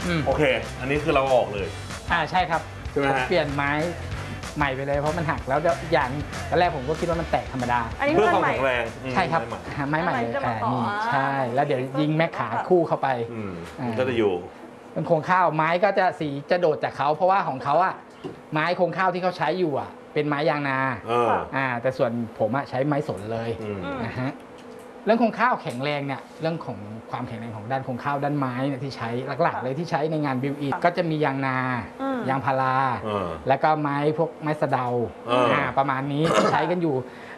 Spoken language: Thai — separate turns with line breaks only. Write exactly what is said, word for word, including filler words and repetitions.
โอเคอันนี้คือเราออกเลย
อ่าใช่ครับผมเปลี่ยนไม้ใหม่ไปเลยเพราะมันหักแล้วอย่างตอนแรกผมก็คิดว่ามันแตกธรรมดา
เพื่อความแข็งแรง
ใช่ครับไม้ใหม่เลยนี่ใช่แล้วเดี๋ยวยิงแม่ขาคู่เข้าไป
ก็จะอยู่
เป็นโครงข้าวไม้ก็จะสีจะโดดจากเขาเพราะว่าของเขาอะไม้โครงข้าวที่เขาใช้อยู่อะเป็นไม้ยางนาอ่าแต่ส่วนผมอะใช้ไม้สนเลยนะฮะเรื่องโครงข้าวแข็งแรงเนี่ยเรื่องของความแข็งแรงของด้านโครงข้าวด้านไม้เนี่ยที่ใช้หลักๆเลยที่ใช้ในงานบิวอินก็จะมียางนายางพาราแล้วก็ไม้พวกไม้สะเดาอ่าประมาณนี้ใช้กันอยู่